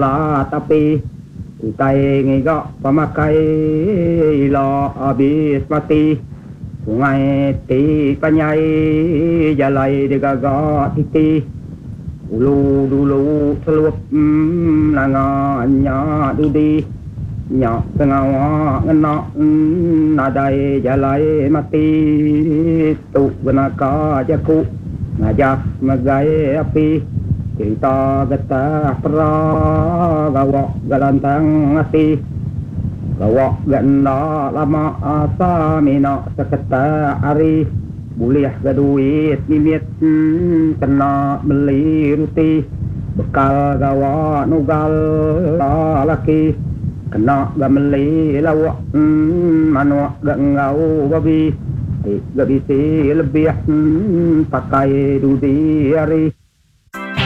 la tapi Itai ngigok pemakai lo habis mati sungai ti panyai jalai digagak titi ulu dulu selup nanganya dudi nyak pengawa ngenak nadai jalai mati tu benaka jaku ngajak megai api cerita getah pera gawak galantang hati gawak ganda lama asa mina seketa hari boleh gaduit mimit kena beli ruti bekal gawak nugal laki kena gameli lawak manuak gangau babi gak bisa lebih pakai dudi hari